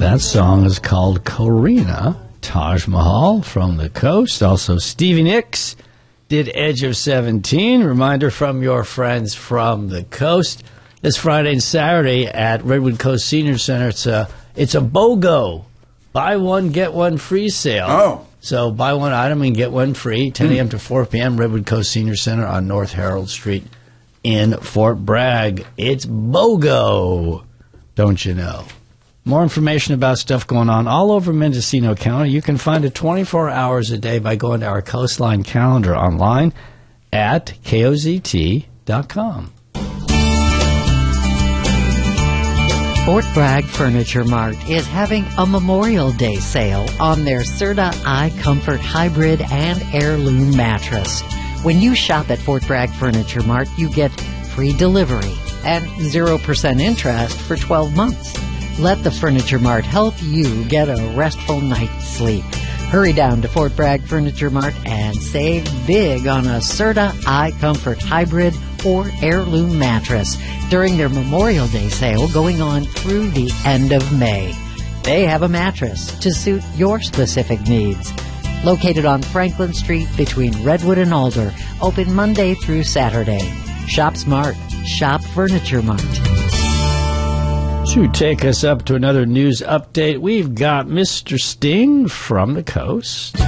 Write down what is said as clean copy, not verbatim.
That song is called Corina, Taj Mahal from the Coast. Also, Stevie Nicks did Edge of 17. Reminder from your friends from the Coast. This Friday and Saturday at Redwood Coast Senior Center, it's a BOGO. Buy one, get one free sale. Oh. So buy one item and get one free, 10 a.m. to 4 p.m., Redwood Coast Senior Center on North Harold Street in Fort Bragg. It's BOGO, don't you know? More information about stuff going on all over Mendocino County. You can find it 24 hours a day by going to our Coastline calendar online at kozt.com. Fort Bragg Furniture Mart is having a Memorial Day sale on their Serta iComfort Hybrid and Heirloom mattress. When you shop at Fort Bragg Furniture Mart, you get free delivery and 0% interest for 12 months. Let the Furniture Mart help you get a restful night's sleep. Hurry down to Fort Bragg Furniture Mart and save big on a Serta iComfort Hybrid or Heirloom mattress during their Memorial Day sale going on through the end of May. They have a mattress to suit your specific needs. Located on Franklin Street between Redwood and Alder, open Monday through Saturday. Shop smart. Shop Furniture Mart. To take us up to another news update, we've got Mr. Sting from the Coast.